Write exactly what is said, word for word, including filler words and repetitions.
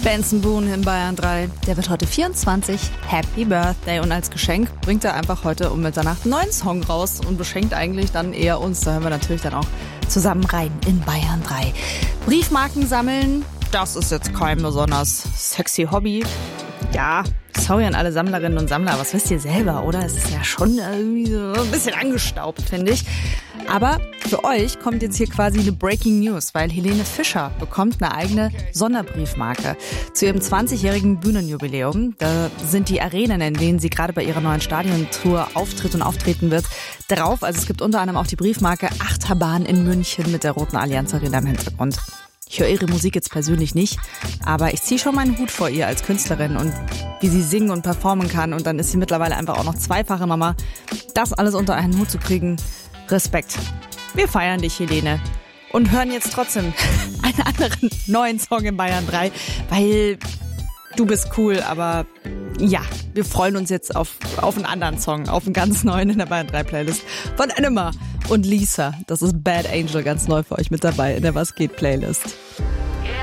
Benson Boone in Bayern drei. Der wird heute vierundzwanzig. Happy Birthday. Und als Geschenk bringt er einfach heute um Mitternacht einen neuen Song raus und beschenkt eigentlich dann eher uns. Da hören wir natürlich dann auch zusammen rein in Bayern drei. Briefmarken sammeln, das ist jetzt kein besonders sexy Hobby. Ja, sorry an alle Sammlerinnen und Sammler, was wisst ihr selber, oder? Es ist ja schon irgendwie so ein bisschen angestaubt, finde ich. Aber für euch kommt jetzt hier quasi eine Breaking News, weil Helene Fischer bekommt eine eigene Sonderbriefmarke. Zu ihrem zwanzigjährigen Bühnenjubiläum, da sind die Arenen, in denen sie gerade bei ihrer neuen Stadiontour auftritt und auftreten wird, drauf. Also es gibt unter anderem auch die Briefmarke Achterbahn in München mit der Roten Allianz Arena im Hintergrund. Ich höre ihre Musik jetzt persönlich nicht, aber ich ziehe schon meinen Hut vor ihr als Künstlerin und wie sie singen und performen kann. Und dann ist sie mittlerweile einfach auch noch zweifache Mama. Das alles unter einen Hut zu kriegen, Respekt. Wir feiern dich, Helene. Und hören jetzt trotzdem einen anderen neuen Song in Bayern drei, weil du bist cool, aber ja, wir freuen uns jetzt auf, auf einen anderen Song, auf einen ganz neuen in der Bayern drei Playlist von Enema und Lisa. Das ist Bad Angel, ganz neu für euch mit dabei in der Was geht Playlist.